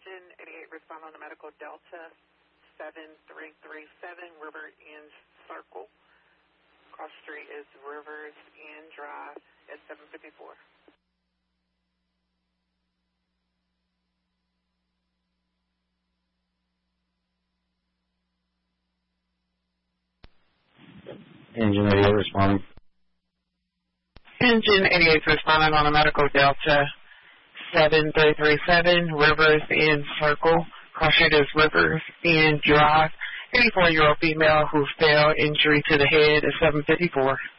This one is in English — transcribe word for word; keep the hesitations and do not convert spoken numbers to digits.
Engine eighty-eight, respond on the medical Delta seven three three seven, River Ends Circle. Cross street is Rivers End Drive at seven fifty-four. Engine eighty-eight responding. Engine eighty-eight responding on a medical Delta seven three three seven, Rivers End Circle. Cross street is Rivers End Drive. eighty-four-year-old female who fell, injury to the head at seven fifty-four.